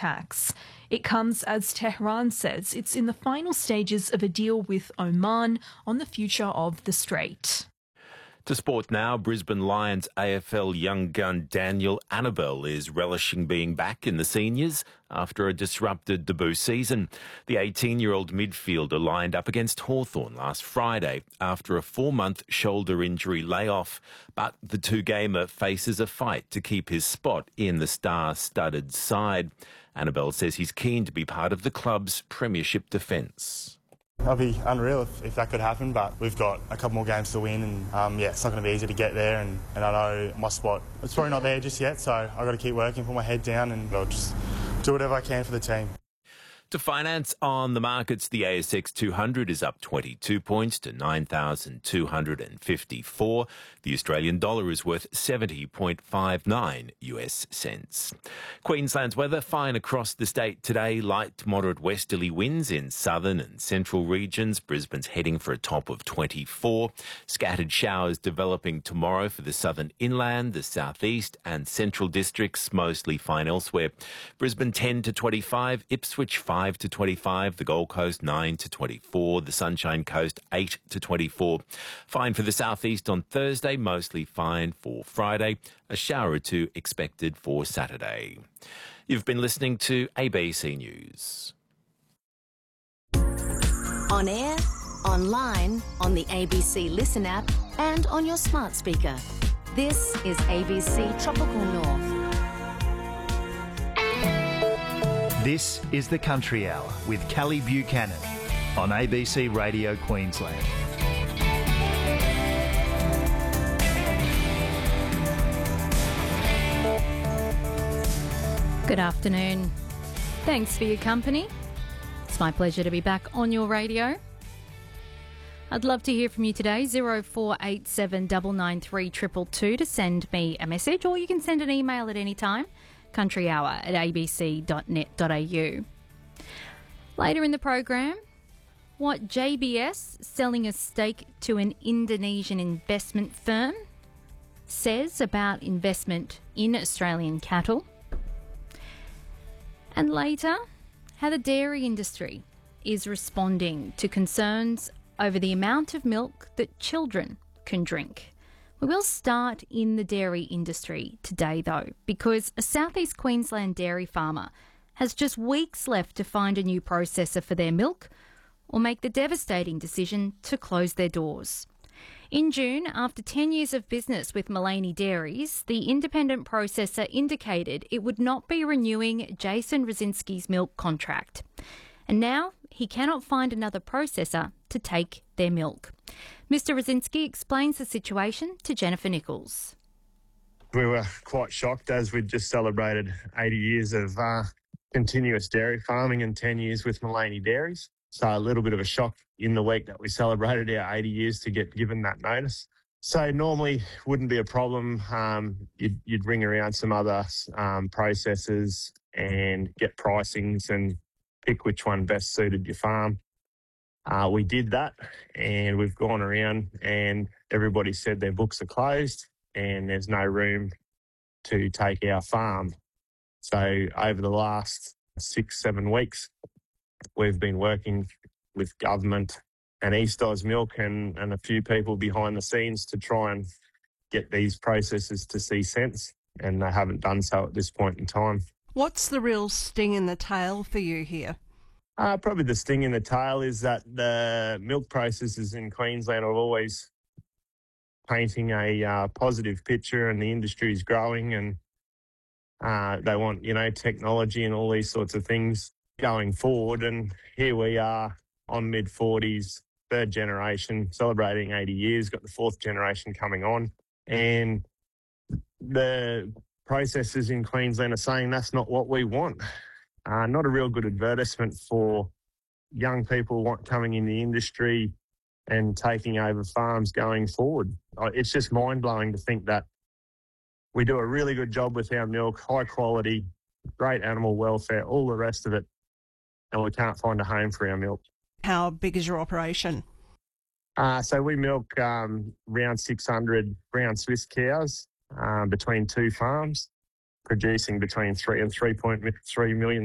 tax. It comes as Tehran says it's in the final stages of a deal with Oman on the future of the strait. To sport now, Brisbane Lions AFL young gun Daniel Annabelle is relishing being back in the seniors after a disrupted debut season. The 18-year-old midfielder lined up against Hawthorn last Friday after a 4-month shoulder injury layoff. But the two-gamer faces a fight to keep his spot in the star-studded side. Annabelle says he's keen to be part of the club's premiership defence. That'd be unreal if that could happen, but we've got a couple more games to win and it's not going to be easy to get there and I know my spot, it's probably not there just yet, so I've got to keep working, put my head down and I'll just do whatever I can for the team. To finance on the markets, the ASX 200 is up 22 points to 9,254. The Australian dollar is worth 70.59 US cents. Queensland's weather fine across the state today. Light to moderate westerly winds in southern and central regions. Brisbane's heading for a top of 24. Scattered showers developing tomorrow for the southern inland, the southeast and central districts. Mostly fine elsewhere. Brisbane 10 to 25, Ipswich 5 to 25, the Gold Coast 9 to 24, the Sunshine Coast 8 to 24. Fine for the southeast on Thursday, mostly fine for Friday. A shower or two expected for Saturday. You've been listening to ABC News. On air, online, on the ABC Listen app and on your smart speaker. This is ABC Tropical North. This is the Country Hour with Callie Buchanan on ABC Radio Queensland. Good afternoon. Thanks for your company. It's my pleasure to be back on your radio. I'd love to hear from you today, 0487 993 222 to send me a message, or you can send an email at any time. countryhour@abc.net.au. Later in the program, what JBS, selling a stake to an Indonesian investment firm, says about investment in Australian cattle. And later, how the dairy industry is responding to concerns over the amount of milk that children can drink. We will start in the dairy industry today, though, because a southeast Queensland dairy farmer has just weeks left to find a new processor for their milk or make the devastating decision to close their doors. In June, after 10 years of business with Mullaney Dairies, the independent processor indicated it would not be renewing Jason Rosinski's milk contract. And now he cannot find another processor to take their milk. Mr. Rosinski explains the situation to Jennifer Nichols. We were quite shocked as we'd just celebrated 80 years of continuous dairy farming and 10 years with Mullaney Dairies. So a little bit of a shock in the week that we celebrated our 80 years to get given that notice. So normally wouldn't be a problem. You'd ring around some other processors and get pricings and pick which one best suited your farm. We did that and we've gone around and everybody said their books are closed and there's no room to take our farm. So over the last 6-7 weeks, we've been working with government and East Oz Milk and a few people behind the scenes to try and get these processors to see sense, and they haven't done so at this point in time. What's the real sting in the tail for you here? Probably the sting in the tail is that the milk processors in Queensland are always painting a positive picture and the industry is growing and they want, technology and all these sorts of things going forward. And here we are on mid-40s, third generation, celebrating 80 years, got the fourth generation coming on. And the processors in Queensland are saying that's not what we want. Not a real good advertisement for young people coming in the industry and taking over farms going forward. It's just mind-blowing to think that we do a really good job with our milk, high quality, great animal welfare, all the rest of it, and we can't find a home for our milk. How big is your operation? So we milk around 600 brown Swiss cows between two farms, producing between 3 and 3.3 million